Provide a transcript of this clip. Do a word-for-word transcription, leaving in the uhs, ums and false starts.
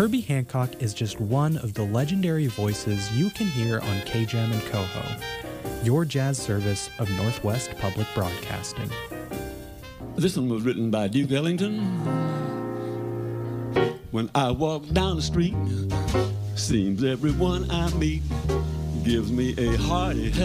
Herbie Hancock is just one of the legendary voices you can hear on K J A M and Coho, your jazz service of Northwest Public Broadcasting. This one was written by Duke Ellington. When I walk down the street, seems everyone I meet gives me a hearty